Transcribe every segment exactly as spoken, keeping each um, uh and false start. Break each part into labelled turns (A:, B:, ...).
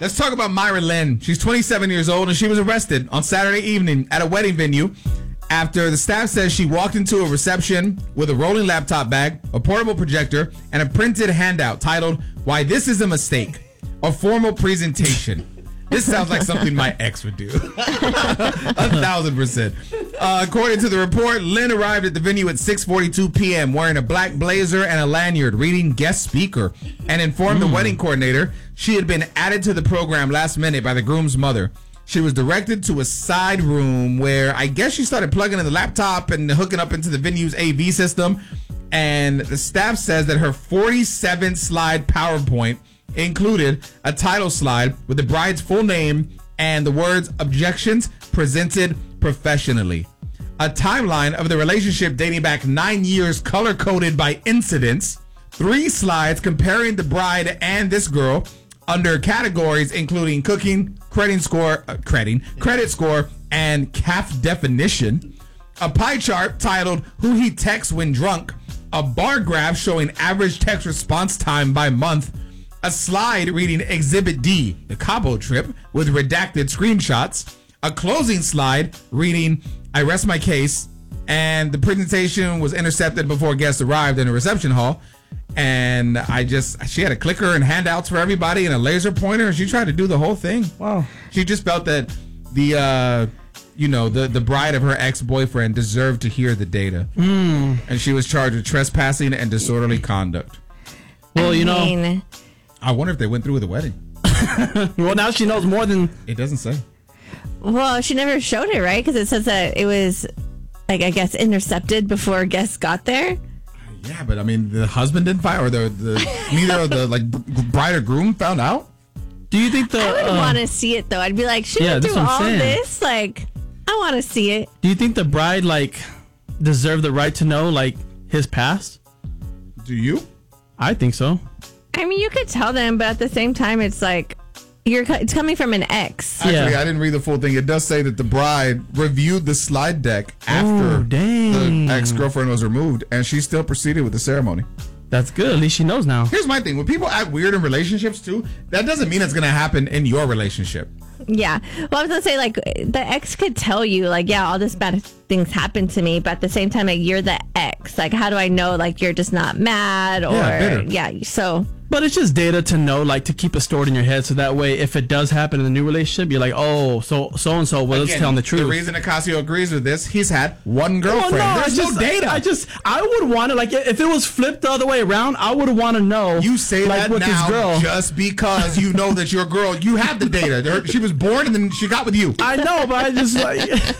A: Let's talk about Myra Lynn. She's twenty-seven years old, and she was arrested on Saturday evening at a wedding venue after the staff says she walked into a reception with a rolling laptop bag, a portable projector, and a printed handout titled, "Why This Is a Mistake, a Formal Presentation." This sounds like something my ex would do. A thousand percent. Uh, according to the report, Lynn arrived at the venue at six forty-two p.m. wearing a black blazer and a lanyard, reading guest speaker, and informed mm. the wedding coordinator she had been added to the program last minute by the groom's mother. She was directed to a side room where I guess she started plugging in the laptop and hooking up into the venue's A V system. And the staff says that her forty-seven slide PowerPoint included a title slide with the bride's full name and the words "objections presented professionally." A timeline of the relationship dating back nine years color-coded by incidents. Three slides comparing the bride and this girl under categories including cooking, credit score, uh, credit, credit score, and C A F definition. A pie chart titled "Who He Texts When Drunk." A bar graph showing average text response time by month. A slide reading Exhibit D, the Cabo trip, with redacted screenshots. A closing slide reading "I rest my case." And the presentation was intercepted before guests arrived in the reception hall. And I just, she had a clicker and handouts for everybody and a laser pointer. And she tried to do the whole thing. Wow. She just felt that the, uh, you know, the, the bride of her ex-boyfriend deserved to hear the data. Mm. And she was charged with trespassing and disorderly conduct.
B: Well, you I mean, know.
A: I wonder if they went through with the wedding.
B: Well, now she knows more than...
A: It doesn't say.
C: Well, she never showed it, right? Because it says that it was, like, I guess, intercepted before guests got there.
A: Yeah, but I mean, the husband didn't find, or the, the neither of the like bride or groom found out.
B: Do you think the?
C: I would
B: uh,
C: want to see it though. I'd be like, should
B: yeah,
C: we do all
B: saying.
C: this? Like, I want to see it.
B: Do you think the bride like deserved the right to know like his past?
A: Do you?
B: I think so.
C: I mean, you could tell them, but at the same time, it's like you're. It's coming from an ex.
A: Actually,
B: yeah.
A: I didn't read the full thing. It does say that the bride reviewed the slide deck after
B: oh, dang.
A: the ex-girlfriend was removed, and she still proceeded with the ceremony.
B: That's good. At least she knows now.
A: Here's my thing. When people act weird in relationships, too, that doesn't mean it's going to happen in your relationship.
C: Yeah. Well, I was going to say, like, the ex could tell you, like, yeah, all this bad things happened to me, but at the same time, like, you're the ex. Like, how do I know, like, you're just not mad or,
A: yeah,
C: yeah so...
B: But it's just data to know, like, to keep it stored in your head, so that way, if it does happen in a new relationship, you're like, oh, so so and so was telling the truth.
A: The reason Ocasio agrees with this, he's had one girlfriend. Well, no, There's
B: just,
A: no data.
B: I just, I would want to, like, if it was flipped the other way around, I would want to know.
A: You say
B: like,
A: that
B: with
A: now
B: this girl.
A: just because you know that your girl, you have the data. She was born and then she got with you.
B: I know, but I just like.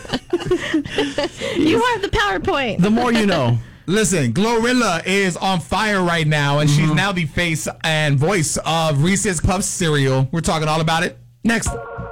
C: You have the PowerPoint.
B: The more you know.
A: Listen, Glorilla is on fire right now, and mm-hmm. she's now the face and voice of Reese's Puffs cereal. We're talking all about it next.